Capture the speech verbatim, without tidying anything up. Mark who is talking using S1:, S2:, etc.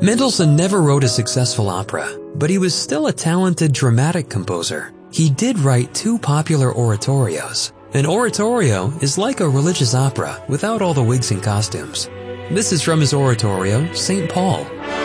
S1: Mendelssohn never wrote a successful opera, but he was still a talented dramatic composer. He did write two popular oratorios. An oratorio is like a religious opera without all the wigs and costumes. This is from his oratorio, Saint Paul.